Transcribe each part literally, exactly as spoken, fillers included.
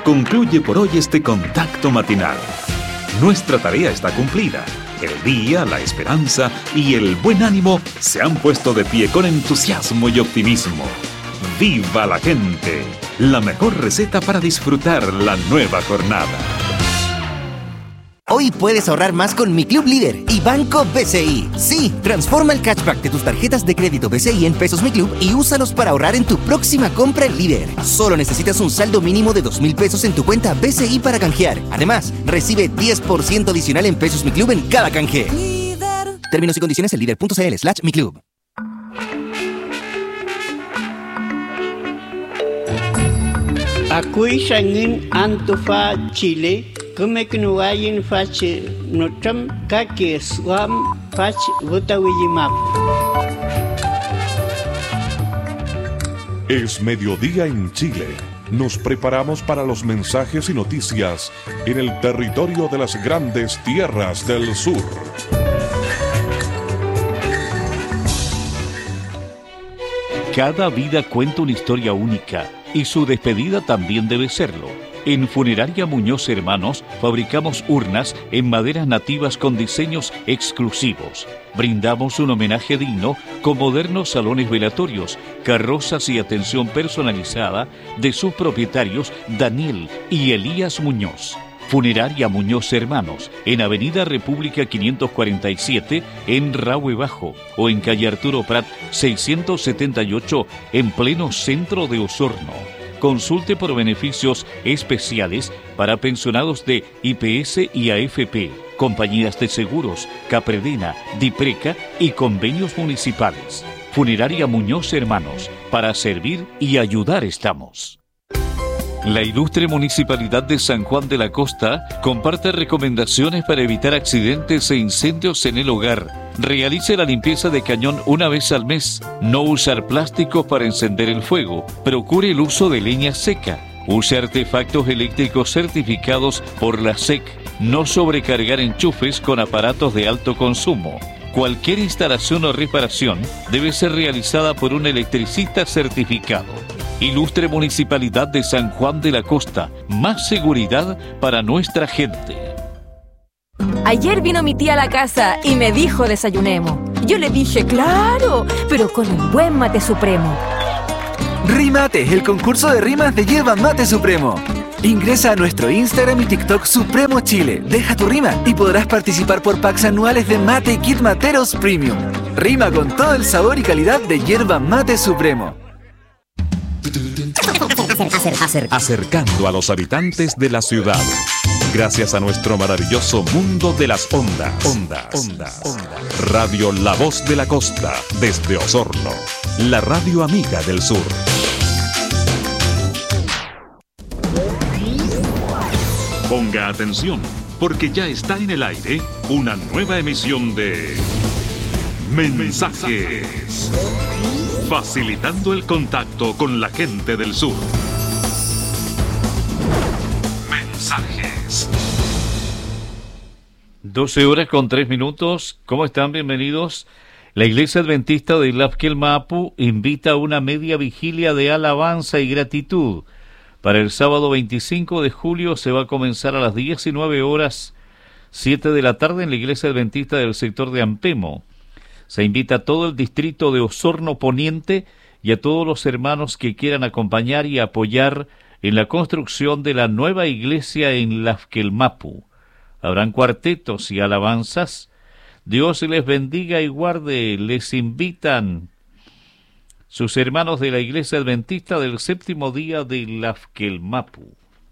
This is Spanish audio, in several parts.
Concluye por hoy este contacto matinal. Nuestra tarea está cumplida. El día, la esperanza y el buen ánimo se han puesto de pie con entusiasmo y optimismo. ¡Viva la gente! La mejor receta para disfrutar la nueva jornada. Hoy puedes ahorrar más con Mi Club Líder y Banco B C I. Sí, transforma el cashback de tus tarjetas de crédito B C I en pesos Mi Club y úsalos para ahorrar en tu próxima compra en Líder. Solo necesitas un saldo mínimo de dos mil pesos en tu cuenta B C I para canjear. Además, recibe diez por ciento adicional en pesos Mi Club en cada canje. Líder. Términos y condiciones en líder.cl slash Mi Club. Ako'y sangin Antofa, Chile. Kumekinuwayin fach notam kake swam fach votawiyimap. Es mediodía en Chile. Nos preparamos para los mensajes y noticias en el territorio de las grandes tierras del sur. Cada vida cuenta una historia única y su despedida también debe serlo. En Funeraria Muñoz Hermanos fabricamos urnas en maderas nativas con diseños exclusivos. Brindamos un homenaje digno con modernos salones velatorios, carrozas y atención personalizada de sus propietarios Daniel y Elías Muñoz. Funeraria Muñoz Hermanos, en Avenida República quinientos cuarenta y siete, en Rahue Bajo, o en calle Arturo Prat seiscientos setenta y ocho, en pleno centro de Osorno. Consulte por beneficios especiales para pensionados de I P S y A F P, compañías de seguros, Capredena, Dipreca y convenios municipales. Funeraria Muñoz Hermanos, para servir y ayudar estamos. La ilustre Municipalidad de San Juan de la Costa comparte recomendaciones para evitar accidentes e incendios en el hogar. Realice la limpieza de cañón una vez al mes. No usar plásticos para encender el fuego. Procure el uso de leña seca. Use artefactos eléctricos certificados por la S E C. No sobrecargar enchufes con aparatos de alto consumo. Cualquier instalación o reparación debe ser realizada por un electricista certificado. Ilustre Municipalidad de San Juan de la Costa. Más seguridad para nuestra gente. Ayer vino mi tía a la casa y me dijo desayunemos. Yo le dije, claro, pero con un buen mate supremo. Rimate, el concurso de rimas de Yerba Mate Supremo. Ingresa a nuestro Instagram y TikTok Supremo Chile. Deja tu rima y podrás participar por packs anuales de Mate y Kit Materos Premium. Rima con todo el sabor y calidad de Yerba Mate Supremo. Acercando a los habitantes de la ciudad. Gracias a nuestro maravilloso mundo de las ondas. Ondas. Ondas. Ondas. Radio La Voz de la Costa, desde Osorno. La radio amiga del sur. Ponga atención, porque ya está en el aire una nueva emisión de Mensajes. Facilitando el contacto con la gente del sur. Mensajes. doce horas con tres minutos. ¿Cómo están? Bienvenidos. La Iglesia Adventista de Lafkelmapu invita a una media vigilia de alabanza y gratitud. Para el sábado veinticinco de julio se va a comenzar a las diecinueve horas, siete de la tarde en la Iglesia Adventista del sector de Ampemo. Se invita a todo el distrito de Osorno Poniente y a todos los hermanos que quieran acompañar y apoyar en la construcción de la nueva iglesia en Lafkelmapu. Habrán cuartetos y alabanzas. Dios les bendiga y guarde. Les invitan sus hermanos de la Iglesia Adventista del Séptimo Día de Lafkelmapu.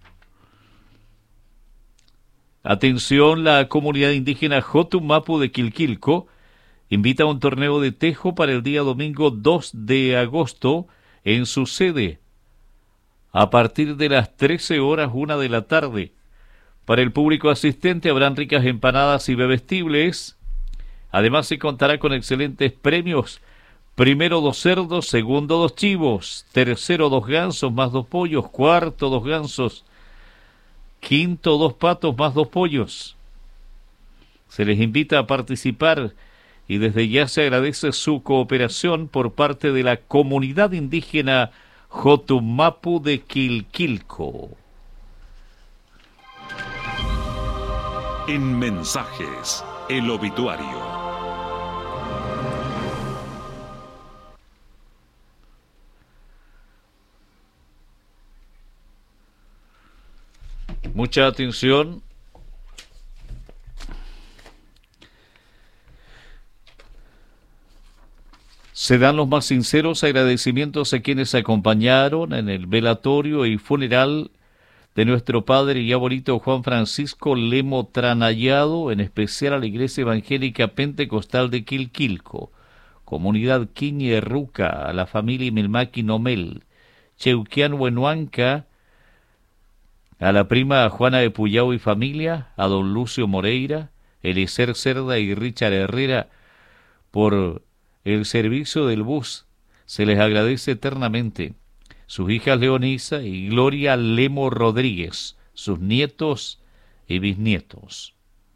Atención, la comunidad indígena Jotumapu de Quilquilco invita a un torneo de tejo para el día domingo dos de agosto en su sede, a partir de las trece horas una de la tarde. Para el público asistente habrán ricas empanadas y bebestibles. Además se contará con excelentes premios. Primero dos cerdos, segundo dos chivos, tercero dos gansos más dos pollos, cuarto dos gansos, quinto dos patos más dos pollos. Se les invita a participar y desde ya se agradece su cooperación por parte de la comunidad indígena Jotumapu de Quilquilco. En Mensajes, el obituario. Mucha atención. Se dan los más sinceros agradecimientos a quienes acompañaron en el velatorio y funeral de nuestro padre y abuelito Juan Francisco Lemo Tranallado, en especial a la Iglesia Evangélica Pentecostal de Quilquilco, Comunidad Quiñe Ruca, a la familia Milmaki Nomel, Cheuquian Huenuanca, a la prima Juana de Puyao y familia, a don Lucio Moreira, Eliezer Cerda y Richard Herrera por el servicio del bus. Se les agradece eternamente. Sus hijas Leonisa y Gloria Lemo Rodríguez, sus nietos y bisnietos.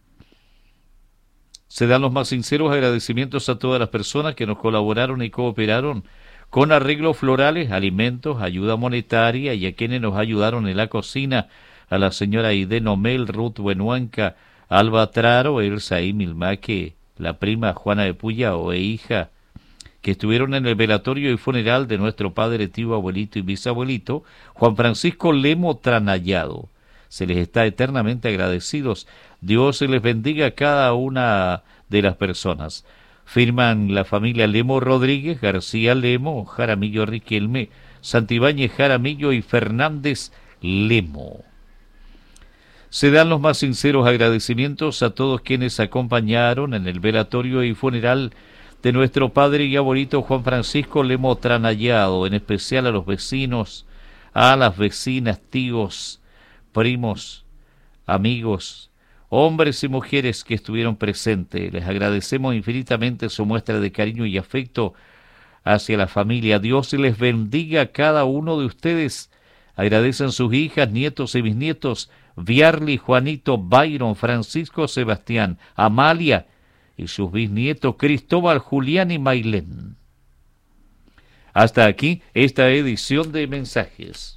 Se dan los más sinceros agradecimientos a todas las personas que nos colaboraron y cooperaron con arreglos florales, alimentos, ayuda monetaria, y a quienes nos ayudaron en la cocina, a la señora Aide Nomel, Ruth Buenuanca, Alba Traro, Elsa y Milmaque, la prima Juana de Puyao e hija, que estuvieron en el velatorio y funeral de nuestro padre, tío, abuelito y bisabuelito, Juan Francisco Lemo Tranallado. Se les está eternamente agradecidos. Dios se les bendiga a cada una de las personas. Firman la familia Lemo Rodríguez, García Lemo, Jaramillo Riquelme, Santibáñez Jaramillo y Fernández Lemo. Se dan los más sinceros agradecimientos a todos quienes acompañaron en el velatorio y funeral de nuestro padre y abuelito Juan Francisco Lemo Tranallado, en especial a los vecinos, a las vecinas, tíos, primos, amigos, hombres y mujeres que estuvieron presentes. Les agradecemos infinitamente su muestra de cariño y afecto hacia la familia. Dios les bendiga a cada uno de ustedes. Agradecen sus hijas, nietos y bisnietos, Viarli, Juanito, Byron, Francisco, Sebastián, Amalia y sus bisnietos Cristóbal, Julián y Mailén. Hasta aquí esta edición de Mensajes.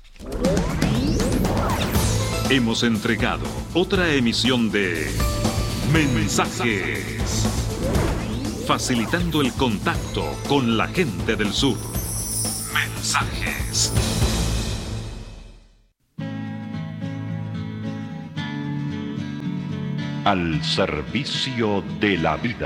Hemos entregado otra emisión de Mensajes, facilitando el contacto con la gente del sur. Mensajes. Al servicio de la vida.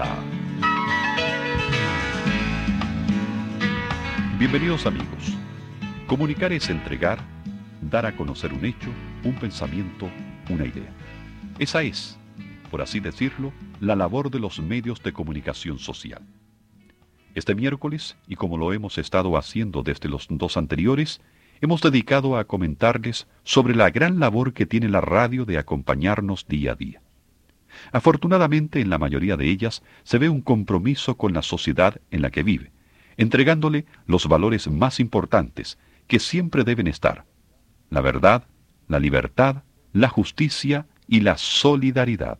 Bienvenidos amigos. Comunicar es entregar, dar a conocer un hecho, un pensamiento, una idea. Esa es, por así decirlo, la labor de los medios de comunicación social. Este miércoles, y como lo hemos estado haciendo desde los dos anteriores, hemos dedicado a comentarles sobre la gran labor que tiene la radio de acompañarnos día a día. Afortunadamente, en la mayoría de ellas se ve un compromiso con la sociedad en la que vive, entregándole los valores más importantes que siempre deben estar: la verdad, la libertad, la justicia y la solidaridad.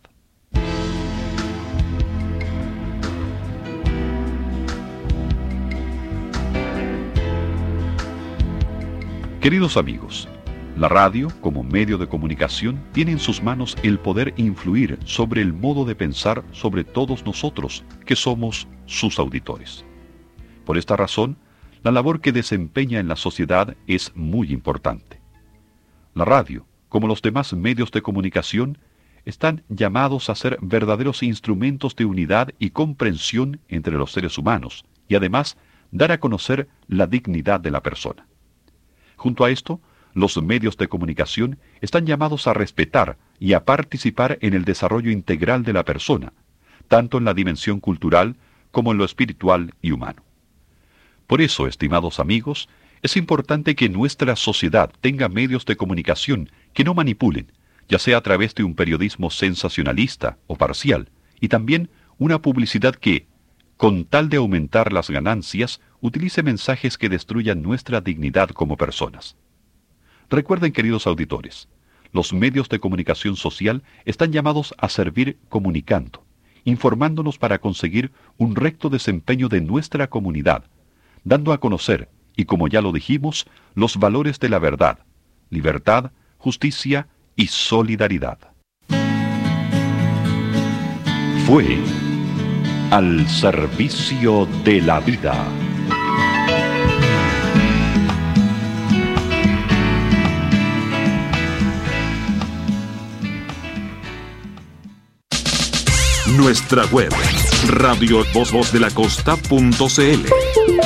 Queridos amigos, la radio, como medio de comunicación, tiene en sus manos el poder influir sobre el modo de pensar sobre todos nosotros, que somos sus auditores. Por esta razón, la labor que desempeña en la sociedad es muy importante. La radio, como los demás medios de comunicación, están llamados a ser verdaderos instrumentos de unidad y comprensión entre los seres humanos, y además dar a conocer la dignidad de la persona. Junto a esto, los medios de comunicación están llamados a respetar y a participar en el desarrollo integral de la persona, tanto en la dimensión cultural como en lo espiritual y humano. Por eso, estimados amigos, es importante que nuestra sociedad tenga medios de comunicación que no manipulen, ya sea a través de un periodismo sensacionalista o parcial, y también una publicidad que, con tal de aumentar las ganancias, utilice mensajes que destruyan nuestra dignidad como personas. Recuerden, queridos auditores, los medios de comunicación social están llamados a servir comunicando, informándonos para conseguir un recto desempeño de nuestra comunidad, dando a conocer, y como ya lo dijimos, los valores de la verdad, libertad, justicia y solidaridad. fue Al servicio de la vida. Nuestra web, radio voz voz de la costa punto c l.